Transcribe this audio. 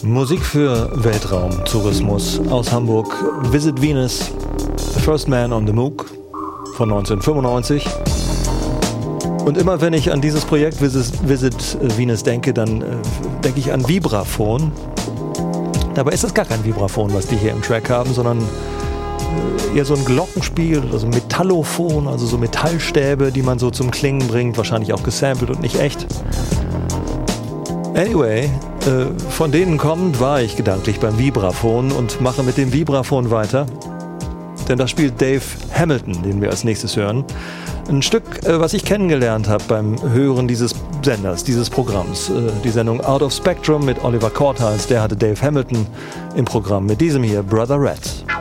Musik für Weltraumtourismus aus Hamburg. Visit Venus, The First Man on the Moog von 1995. Und immer wenn ich an dieses Projekt Visit Venus denke, dann denke ich an Vibraphon. Dabei ist es gar kein Vibraphon, was die hier im Track haben, sondern eher so ein Glockenspiel, also Metallophon, also so Metallstäbe, die man so zum Klingen bringt, wahrscheinlich auch gesampelt und nicht echt. Anyway, von denen kommend war ich gedanklich beim Vibraphon und mache mit dem Vibraphon weiter. Denn da spielt Dave Hamilton, den wir als nächstes hören. Ein Stück, was ich kennengelernt habe beim Hören dieses Senders, dieses Programms. Die Sendung Out of Spectrum mit Oliver Cortals, der hatte Dave Hamilton im Programm mit diesem hier, Brother Red.